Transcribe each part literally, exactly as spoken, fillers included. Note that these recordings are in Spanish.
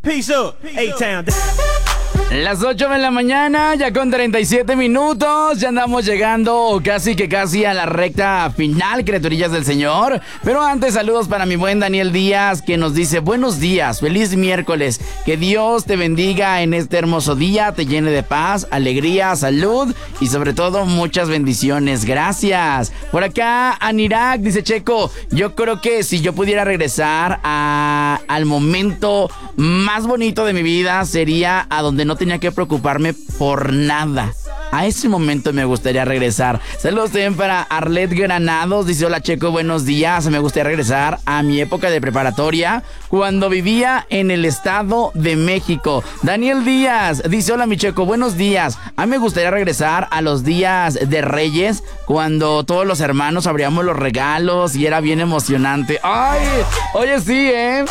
Peace up, A-Town. Las ocho de la mañana, ya con treinta y siete minutos, ya andamos llegando casi que casi a la recta final, criaturillas del Señor. Pero antes, saludos para mi buen Daniel Díaz, que nos dice: buenos días, feliz miércoles, que Dios te bendiga en este hermoso día, te llene de paz, alegría, salud y sobre todo muchas bendiciones, gracias. Por acá, Anirak dice: Checo, yo creo que si yo pudiera regresar a, al momento más bonito de mi vida, sería a donde no tenía que preocuparme por nada. A ese momento me gustaría regresar. Saludos también para Arlet Granados. Dice: hola Checo, buenos días. Me gustaría regresar a mi época de preparatoria, cuando vivía en el Estado de México. Daniel Díaz dice: hola mi Checo, buenos días. A mí me gustaría regresar a los días de Reyes, cuando todos los hermanos abríamos los regalos y era bien emocionante. ¡Ay! Oye, sí, ¿eh?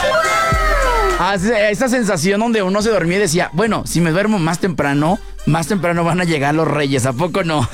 Esa sensación donde uno se dormía y decía: bueno, si me duermo más temprano, más temprano van a llegar los Reyes, ¿a poco no?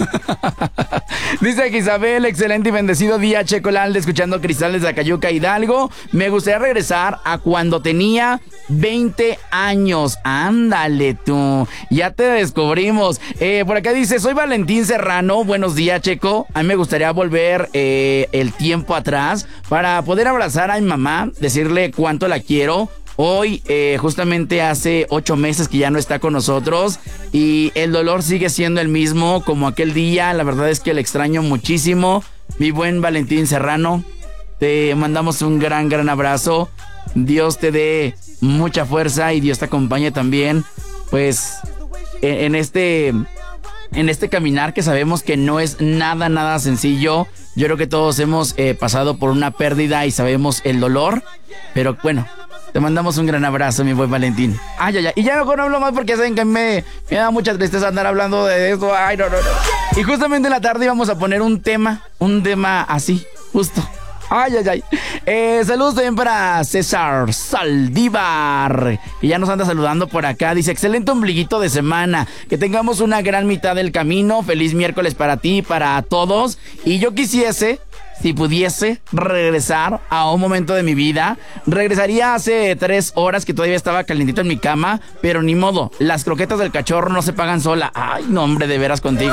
Dice Isabel: excelente y bendecido día, Checo Lalde, escuchando Cristales de Acayuca, Hidalgo. Me gustaría regresar a cuando tenía veinte años. Ándale tú, ya te descubrimos. Eh, por acá dice: soy Valentín Serrano, buenos días, Checo. A mí me gustaría volver eh, el tiempo atrás para poder abrazar a mi mamá, decirle cuánto la quiero. Hoy, eh, justamente hace ocho meses que ya no está con nosotros y el dolor sigue siendo el mismo como aquel día. La verdad es que le extraño muchísimo. Mi buen Valentín Serrano, te mandamos un gran, gran abrazo. Dios te dé mucha fuerza y Dios te acompañe también, pues, en, en este... en este caminar que sabemos que no es nada, nada sencillo. Yo creo que todos hemos eh, pasado por una pérdida y sabemos el dolor, pero bueno, te mandamos un gran abrazo, mi buen Valentín. Ay, ay, ay. Y ya mejor no hablo más porque saben que me, me da mucha tristeza andar hablando de eso. Ay, no, no, no. Y justamente en la tarde íbamos a poner un tema, un tema así, justo. Ay, ay, ay. Eh, saludos también para César Saldívar, que ya nos anda saludando por acá. Dice: excelente ombliguito de semana. Que tengamos una gran mitad del camino. Feliz miércoles para ti, para todos. Y yo quisiese, si pudiese regresar a un momento de mi vida, regresaría hace tres horas que todavía estaba calentito en mi cama, pero ni modo, las croquetas del cachorro no se pagan sola. Ay, no, hombre, de veras contigo.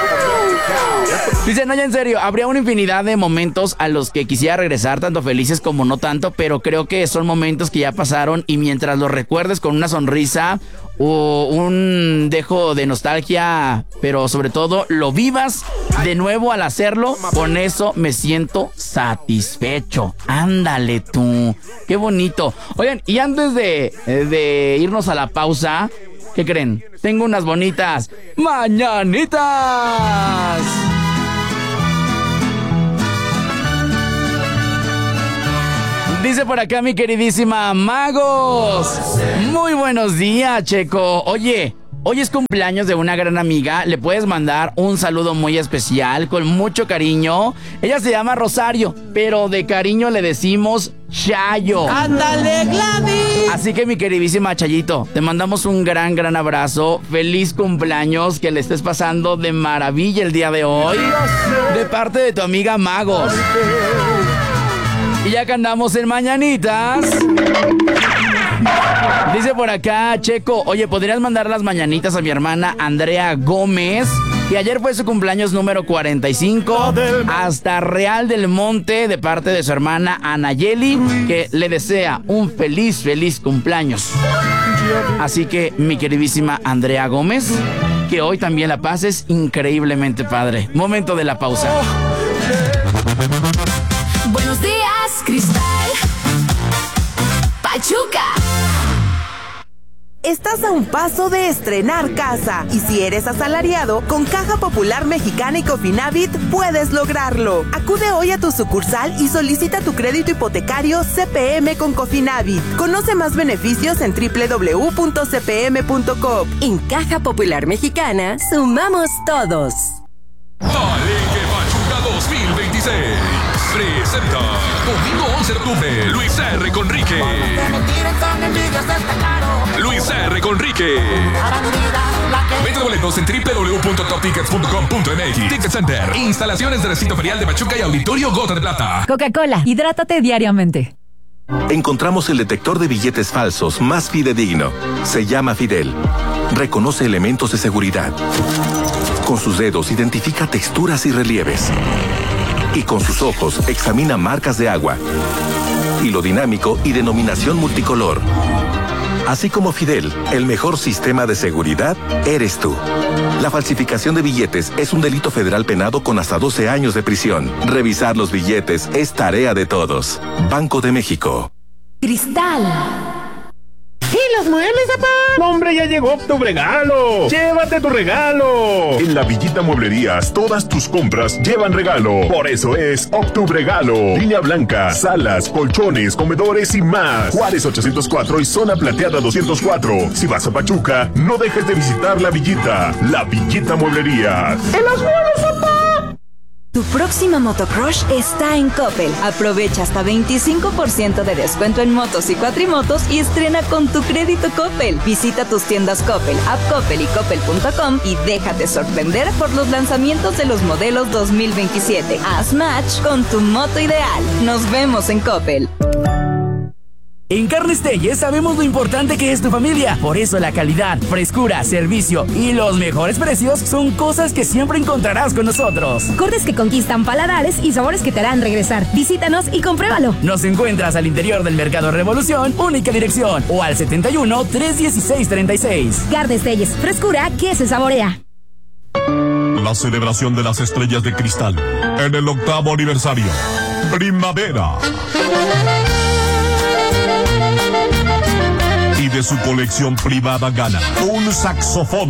Dice: no, ya en serio, habría una infinidad de momentos a los que quisiera regresar, tanto felices como no tanto, pero creo que son momentos que ya pasaron y mientras los recuerdes con una sonrisa o un dejo de nostalgia, pero sobre todo lo vivas de nuevo al hacerlo, con eso me siento satisfecho. Ándale tú, qué bonito. Oigan, y antes de, de irnos a la pausa, ¿qué creen? Tengo unas bonitas mañanitas. Dice por acá mi queridísima Magos: muy buenos días, Checo. Oye, hoy es cumpleaños de una gran amiga. Le puedes mandar un saludo muy especial, con mucho cariño. Ella se llama Rosario, pero de cariño le decimos Chayo. ¡Ándale, Gladys! Así que mi queridísima Chayito, te mandamos un gran, gran abrazo. Feliz cumpleaños, que le estés pasando de maravilla el día de hoy, de parte de tu amiga Magos. Y ya que andamos en mañanitas, dice por acá Checo: oye, ¿podrías mandar las mañanitas a mi hermana Andrea Gómez, que ayer fue su cumpleaños número cuarenta y cinco, hasta Real del Monte, de parte de su hermana Anayeli, que le desea un feliz, feliz cumpleaños? Así que, mi queridísima Andrea Gómez, que hoy también la pases increíblemente padre. Momento de la pausa. Buenos días, Cristal Pachuca. Estás a un paso de estrenar casa y si eres asalariado, con Caja Popular Mexicana y Cofinavit puedes lograrlo. Acude hoy a tu sucursal y solicita tu crédito hipotecario C P M con Cofinavit. Conoce más beneficios en doble u doble u doble u punto c p m punto com. En Caja Popular Mexicana sumamos todos. Palenque Pachuca dos mil veintiséis presenta domingo once de octubre Luis R. Conrique. Luis R. Conrique. Venta boletos en doble u doble u doble u punto top tickets punto com punto m x. Ticket Center. Instalaciones de recinto ferial de Pachuca y Auditorio Gota de Plata. Coca-Cola, hidrátate diariamente. Encontramos el detector de billetes falsos más fidedigno. Se llama Fidel. Reconoce elementos de seguridad. Con sus dedos identifica texturas y relieves. Y con sus ojos examina marcas de agua. Hilo dinámico y denominación multicolor. Así como Fidel, el mejor sistema de seguridad eres tú. La falsificación de billetes es un delito federal penado con hasta doce años de prisión. Revisar los billetes es tarea de todos. Banco de México. Cristal. ¿Y los muebles, papá? ¡No, hombre, ya llegó tu regalo! ¡Llévate tu regalo! En la Villita Mueblerías, todas tus compras llevan regalo. Por eso es Octubregalo. Línea blanca, salas, colchones, comedores y más. Juárez ochocientos cuatro y Zona Plateada doscientos cuatro. Si vas a Pachuca, no dejes de visitar la Villita. La Villita Mueblerías. ¡En los muebles, papá! Tu próxima motocrush está en Coppel. Aprovecha hasta veinticinco por ciento de descuento en motos y cuatrimotos y estrena con tu crédito Coppel. Visita tus tiendas Coppel, App Coppel y Coppel punto com y déjate sorprender por los lanzamientos de los modelos dos mil veintisiete. Haz match con tu moto ideal. Nos vemos en Coppel. En Carnes Telles sabemos lo importante que es tu familia. Por eso la calidad, frescura, servicio y los mejores precios son cosas que siempre encontrarás con nosotros. Cortes que conquistan paladares y sabores que te harán regresar. Visítanos y compruébalo. Nos encuentras al interior del Mercado Revolución, única dirección, o al setenta y uno, trescientos dieciséis, treinta y seis. Carnes Telles, frescura que se saborea. La celebración de las estrellas de cristal en el octavo aniversario. Primavera. Y de su colección privada gana un saxofón.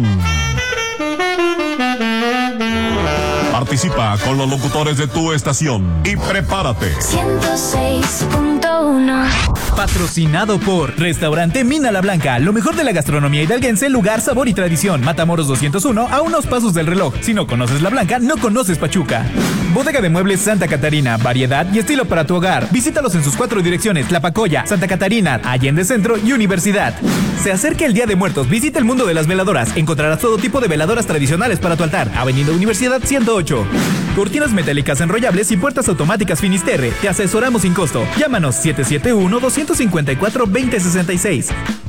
Participa con los locutores de tu estación y prepárate. ciento seis punto uno. Patrocinado por Restaurante Mina La Blanca, lo mejor de la gastronomía hidalguense, lugar, sabor y tradición. Matamoros doscientos uno, a unos pasos del reloj. Si no conoces La Blanca, no conoces Pachuca. Bodega de Muebles Santa Catarina, variedad y estilo para tu hogar. Visítalos en sus cuatro direcciones: Tlapacoya, Santa Catarina, Allende Centro y Universidad. Se acerca el Día de Muertos, visita el mundo de las veladoras. Encontrarás todo tipo de veladoras tradicionales para tu altar. Avenida Universidad ciento ocho. Cortinas metálicas enrollables y puertas automáticas Finisterre. Te asesoramos sin costo. Llámanos siete siete uno, dos cinco cuatro, dos cero seis seis.